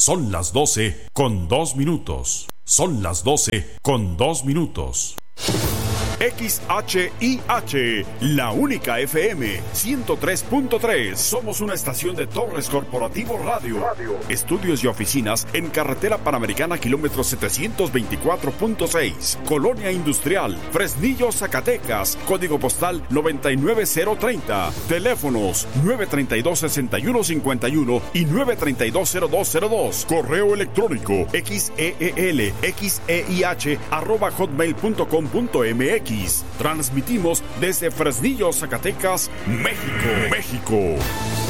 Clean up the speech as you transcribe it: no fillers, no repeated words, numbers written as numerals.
Son las 12:02. Son las 12:02. XHIH, la única FM 103.3. Somos una estación de Torres Corporativo Radio. Estudios y oficinas en Carretera Panamericana, kilómetro 724.6. Colonia Industrial, Fresnillo, Zacatecas. Código postal 99030. Teléfonos 932-6151 y 932-0202. Correo electrónico xeelxeih@hotmail.com.mx. Transmitimos desde Fresnillo, Zacatecas, México.